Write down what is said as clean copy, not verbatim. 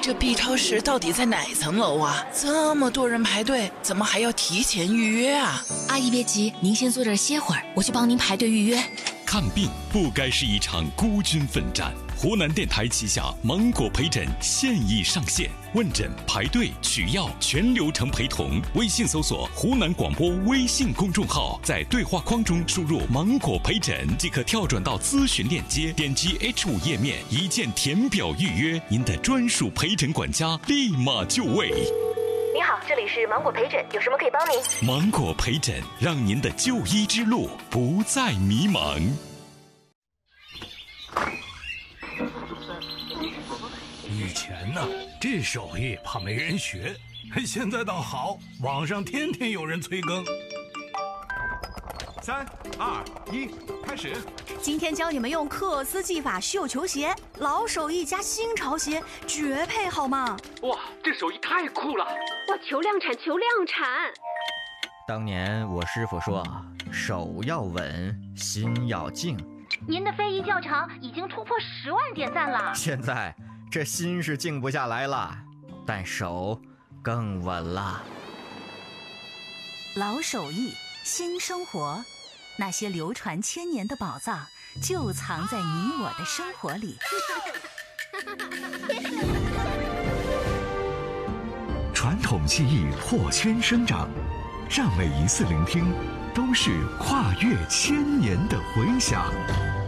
这 B 超市到底在哪层楼啊？这么多人排队，怎么还要提前预约啊？ 阿姨别急，您先坐这儿歇会儿，我去帮您排队预约。 看病不该是一场孤军奋战。湖南电台旗下芒果陪诊现已上线，问诊、排队、取药全流程陪同。微信搜索湖南广播微信公众号，在对话框中输入芒果陪诊即可跳转到咨询链接，点击 H5 页面一键填表预约，您的专属陪诊管家立马就位。 您好，这里是芒果陪诊，有什么可以帮您？ 芒果陪诊，让您的就医之路不再迷茫。 以前呢，这手艺怕没人学，现在倒好，网上天天有人催更。 3、2、1，开始！ 今天教你们用克斯技法绣球鞋，老手艺加新潮鞋，绝配好吗？ 哇，这手艺太酷了！ 哇，求量产，求量产！ 当年我师傅说，手要稳，心要静。 您的非遗教程已经突破10万点赞了。 现在这心是静不下来了，但手更稳了。 老手艺，新生活，那些流传千年的宝藏，就藏在你我的生活里。 传统技艺破圈生长，让每一次聆听都是跨越千年的回响。